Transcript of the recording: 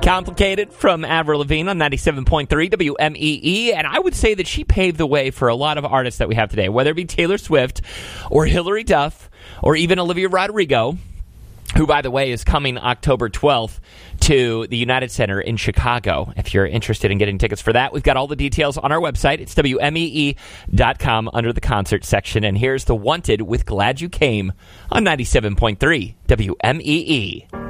Complicated from Avril Lavigne on 97.3 WMEE, and I would say that she paved the way for a lot of artists that we have today, whether it be Taylor Swift or Hilary Duff or even Olivia Rodrigo, who, by the way, is coming October 12th to the United Center in Chicago. If you're interested in getting tickets for that, we've got all the details on our website. It's WMEE.com under the concert section. And here's The Wanted with Glad You Came on 97.3 WMEE.